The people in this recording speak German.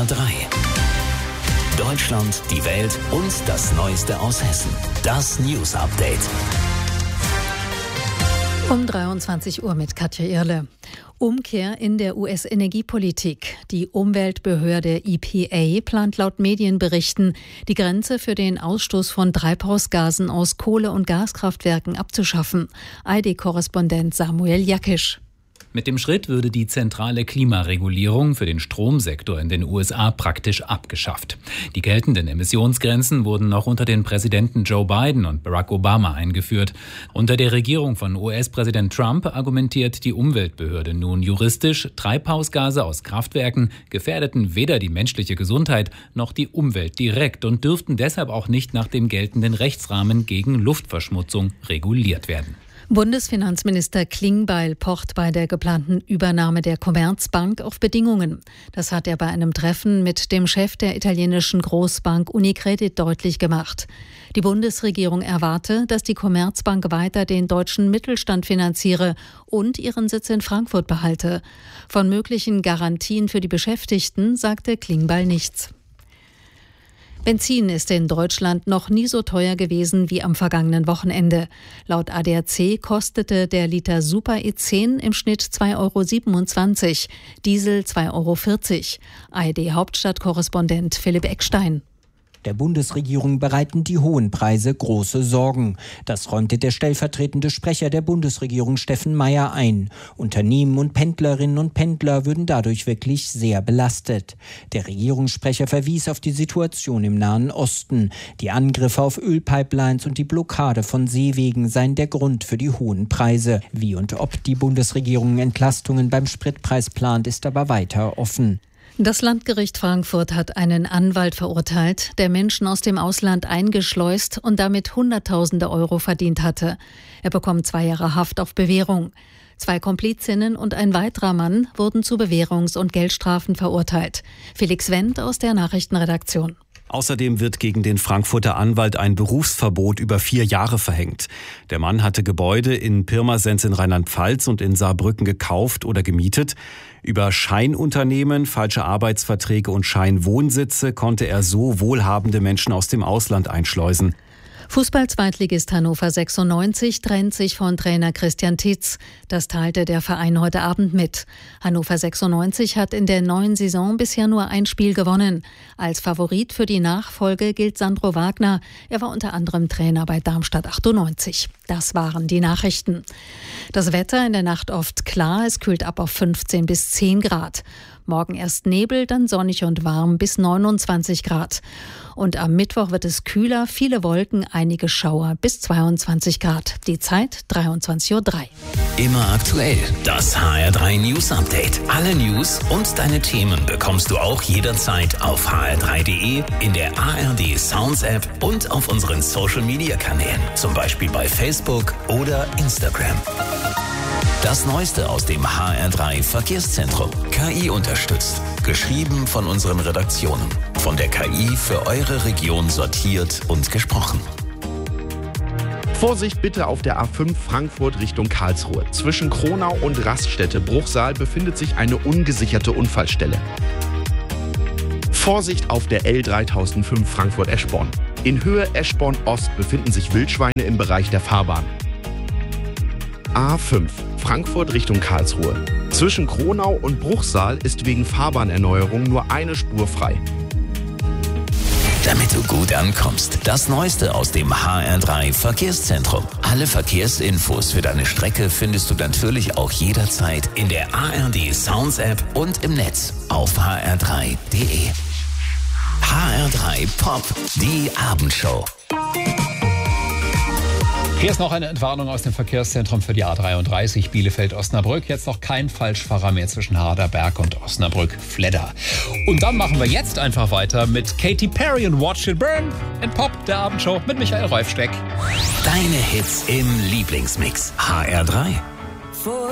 HR3. Deutschland, die Welt und das Neueste aus Hessen. Das News Update. Um 23 Uhr mit Katja Irle. Umkehr in der US-Energiepolitik. Die Umweltbehörde EPA plant laut Medienberichten, die Grenze für den Ausstoß von Treibhausgasen aus Kohle- und Gaskraftwerken abzuschaffen. ARD-Korrespondent Samuel Jakisch. Mit dem Schritt würde die zentrale Klimaregulierung für den Stromsektor in den USA praktisch abgeschafft. Die geltenden Emissionsgrenzen wurden noch unter den Präsidenten Joe Biden und Barack Obama eingeführt. Unter der Regierung von US-Präsident Trump argumentiert die Umweltbehörde nun juristisch, Treibhausgase aus Kraftwerken gefährdeten weder die menschliche Gesundheit noch die Umwelt direkt und dürften deshalb auch nicht nach dem geltenden Rechtsrahmen gegen Luftverschmutzung reguliert werden. Bundesfinanzminister Klingbeil pocht bei der geplanten Übernahme der Commerzbank auf Bedingungen. Das hat er bei einem Treffen mit dem Chef der italienischen Großbank Unicredit deutlich gemacht. Die Bundesregierung erwarte, dass die Commerzbank weiter den deutschen Mittelstand finanziere und ihren Sitz in Frankfurt behalte. Von möglichen Garantien für die Beschäftigten sagte Klingbeil nichts. Benzin ist in Deutschland noch nie so teuer gewesen wie am vergangenen Wochenende. Laut ADAC kostete der Liter Super E10 im Schnitt 2,27 €, Diesel 2,40 €. ARD-Hauptstadtkorrespondent Philipp Eckstein. Der Bundesregierung bereiten die hohen Preise große Sorgen. Das räumte der stellvertretende Sprecher der Bundesregierung Steffen Meier ein. Unternehmen und Pendlerinnen und Pendler würden dadurch wirklich sehr belastet. Der Regierungssprecher verwies auf die Situation im Nahen Osten. Die Angriffe auf Ölpipelines und die Blockade von Seewegen seien der Grund für die hohen Preise. Wie und ob die Bundesregierung Entlastungen beim Spritpreis plant, ist aber weiter offen. Das Landgericht Frankfurt hat einen Anwalt verurteilt, der Menschen aus dem Ausland eingeschleust und damit Hunderttausende Euro verdient hatte. Er bekommt 2 Jahre Haft auf Bewährung. 2 Komplizinnen und ein weiterer Mann wurden zu Bewährungs- und Geldstrafen verurteilt. Felix Wendt aus der Nachrichtenredaktion. Außerdem wird gegen den Frankfurter Anwalt ein Berufsverbot über 4 Jahre verhängt. Der Mann hatte Gebäude in Pirmasens in Rheinland-Pfalz und in Saarbrücken gekauft oder gemietet. Über Scheinunternehmen, falsche Arbeitsverträge und Scheinwohnsitze konnte er so wohlhabende Menschen aus dem Ausland einschleusen. Fußball-Zweitligist Hannover 96 trennt sich von Trainer Christian Titz. Das teilte der Verein heute Abend mit. Hannover 96 hat in der neuen Saison bisher nur ein Spiel gewonnen. Als Favorit für die Nachfolge gilt Sandro Wagner. Er war unter anderem Trainer bei Darmstadt 98. Das waren die Nachrichten. Das Wetter in der Nacht oft klar. Es kühlt ab auf 15 bis 10 Grad. Morgen erst Nebel, dann sonnig und warm bis 29 Grad. Und am Mittwoch wird es kühler, viele Wolken, einige Schauer bis 22 Grad. Die Zeit 23:03 Uhr. Immer aktuell. Das HR3 News Update. Alle News und deine Themen bekommst du auch jederzeit auf hr3.de, in der ARD Sounds App und auf unseren Social Media Kanälen. Zum Beispiel bei Facebook oder Instagram. Das Neueste aus dem HR3 Verkehrszentrum. KI unterstützt. Geschrieben von unseren Redaktionen. Von der KI für eure Region sortiert und gesprochen. Vorsicht bitte auf der A5 Frankfurt Richtung Karlsruhe. Zwischen Kronau und Raststätte Bruchsal befindet sich eine ungesicherte Unfallstelle. Vorsicht auf der L3005 Frankfurt-Eschborn. In Höhe Eschborn-Ost befinden sich Wildschweine im Bereich der Fahrbahn. A5 Frankfurt Richtung Karlsruhe. Zwischen Kronau und Bruchsal ist wegen Fahrbahnerneuerung nur eine Spur frei. Damit du gut ankommst, das Neueste aus dem HR3 Verkehrszentrum. Alle Verkehrsinfos für deine Strecke findest du natürlich auch jederzeit in der ARD Sounds App und im Netz auf hr3.de. HR3 Pop, die Abendshow. Hier ist noch eine Entwarnung aus dem Verkehrszentrum für die A33 Bielefeld-Osnabrück. Jetzt noch kein Falschfahrer mehr zwischen Harderberg und Osnabrück-Fledder. Und dann machen wir jetzt einfach weiter mit Katy Perry und Watch It Burn in Pop, der Abendshow mit Michael Reufsteck. Deine Hits im Lieblingsmix. HR3.